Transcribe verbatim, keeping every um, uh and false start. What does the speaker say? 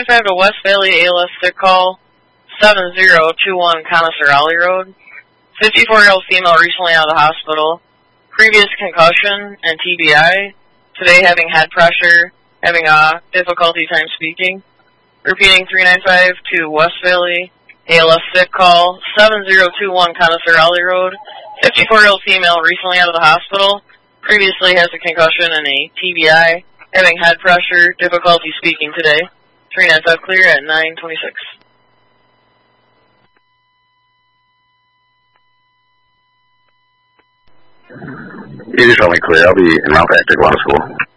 five to West Valley A L S sick call, seven zero two one Conoserali Road. fifty-four-year-old female recently out of the hospital. Previous concussion and T B I. Today having head pressure, having uh, difficulty time speaking. Repeating three nine five to West Valley A L S sick call, seven zero two one Conoserali Road. fifty-four-year-old female recently out of the hospital. Previously has a concussion and a T B I. Having head pressure, difficulty speaking today. three nine five clear at nine twenty-six. You just told me clear. I'll be in route back to Guana School.